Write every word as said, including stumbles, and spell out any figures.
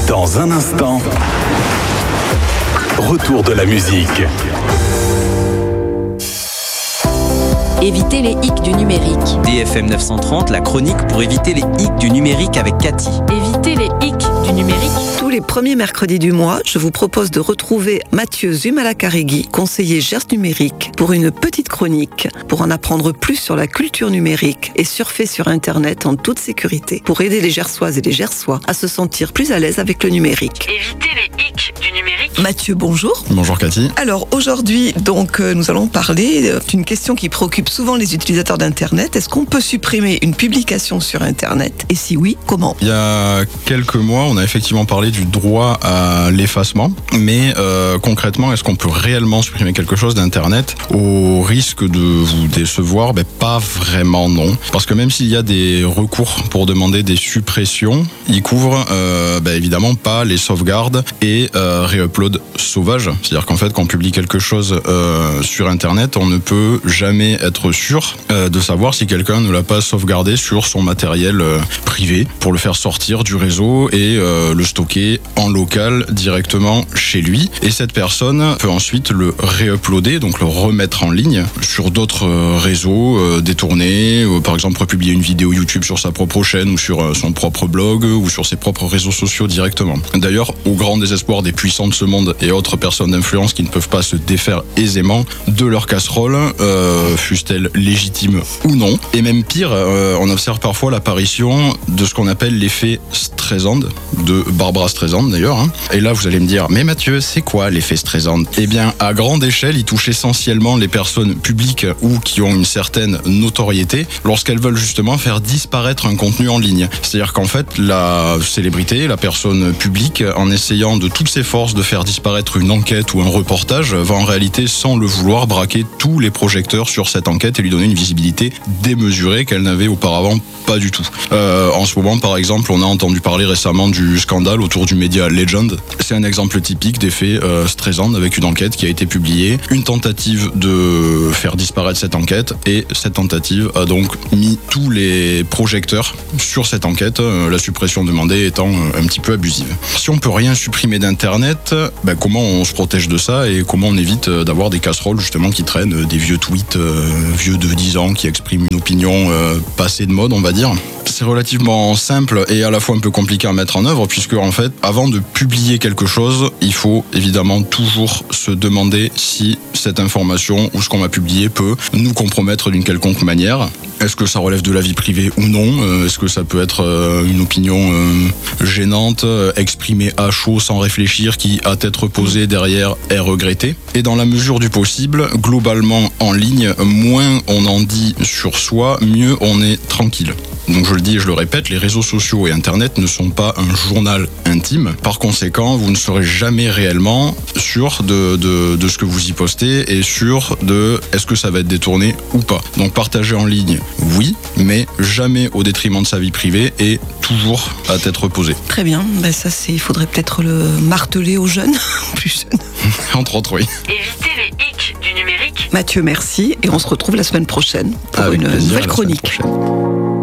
Dans un instant, retour de la musique. Éviter les hicks du numérique. D F M neuf cent trente, la chronique pour éviter les hicks du numérique avec Cathy. Éviter les hicks du numérique. Tous les premiers mercredis du mois, je vous propose de retrouver Mathieu Zumalakarregui, conseiller Gers numérique, pour une petite chronique, pour en apprendre plus sur la culture numérique et surfer sur Internet en toute sécurité, pour aider les Gersoises et les Gersois à se sentir plus à l'aise avec le numérique. Éviter les hicks du numérique. Mathieu, bonjour. Bonjour Cathy. Alors aujourd'hui, donc, euh, nous allons parler d'une question qui préoccupe souvent les utilisateurs d'Internet. Est-ce qu'on peut supprimer une publication sur Internet? Et si oui, comment? Il y a quelques mois, on a effectivement parlé du droit à l'effacement, mais euh, concrètement, est-ce qu'on peut réellement supprimer quelque chose d'Internet au risque de vous décevoir? Ben, pas vraiment, non. Parce que même s'il y a des recours pour demander des suppressions, ils couvrent euh, ben, évidemment pas les sauvegardes et euh, réupload sauvage. C'est-à-dire qu'en fait, quand on publie quelque chose euh, sur Internet, on ne peut jamais être sûr euh, de savoir si quelqu'un ne l'a pas sauvegardé sur son matériel euh, privé pour le faire sortir du réseau et euh, le stocker en local directement chez lui. Et cette personne peut ensuite le réuploader, donc le remettre en ligne sur d'autres euh, réseaux euh, détournés, euh, par exemple republier une vidéo YouTube sur sa propre chaîne ou sur euh, son propre blog ou sur ses propres réseaux sociaux directement. D'ailleurs, au grand désespoir des puissants de ce monde et autres personnes d'influence qui ne peuvent pas se défaire aisément de leur casserole, euh, fussent-elles légitimes ou non. Et même pire, euh, on observe parfois l'apparition de ce qu'on appelle l'effet Streisand, de Barbara Streisand d'ailleurs. Hein. Et là, vous allez me dire, mais Mathieu, c'est quoi l'effet Streisand? Eh bien, à grande échelle, il touche essentiellement les personnes publiques ou qui ont une certaine notoriété lorsqu'elles veulent justement faire disparaître un contenu en ligne. C'est-à-dire qu'en fait, la célébrité, la personne publique, en essayant de toutes ses forces de faire disparaître une enquête ou un reportage, va en réalité, sans le vouloir, braquer tous les projecteurs sur cette enquête et lui donner une visibilité démesurée qu'elle n'avait auparavant pas du tout. Euh, en ce moment, par exemple, on a entendu parler récemment du scandale autour du média Legend. C'est un exemple typique d'effet euh, Streisand avec une enquête qui a été publiée, une tentative de faire disparaître cette enquête et cette tentative a donc mis tous les projecteurs sur cette enquête, euh, la suppression demandée étant euh, un petit peu abusive. Si on peut rien supprimer d'Internet, ben comment on se protège de ça et comment on évite d'avoir des casseroles justement qui traînent, des vieux tweets euh, vieux de dix ans qui expriment une opinion euh, passée de mode, on va dire. C'est relativement simple et à la fois un peu compliqué à mettre en œuvre puisque en fait, avant de publier quelque chose, il faut évidemment toujours se demander si cette information ou ce qu'on va publier peut nous compromettre d'une quelconque manière. Est-ce que ça relève de la vie privée ou non? Est-ce que ça peut être une opinion gênante, exprimée à chaud sans réfléchir, qui à tête reposée derrière est regrettée? Et dans la mesure du possible, globalement en ligne, moins on en dit sur soi, mieux on est tranquille. Donc je le dis et je le répète, les réseaux sociaux et Internet ne sont pas un journal intime. Par conséquent, vous ne serez jamais réellement sûr de, de, de ce que vous y postez et sûr de est-ce que ça va être détourné ou pas. Donc partager en ligne, oui, mais jamais au détriment de sa vie privée et toujours à tête reposée. Très bien, ben ça c'est, il faudrait peut-être le marteler aux jeunes, plus jeunes. Entre autres, oui. Éviter les hicks du numérique. Mathieu, merci et on se retrouve la semaine prochaine pour Avec une plaisir, nouvelle chronique. La semaine prochaine.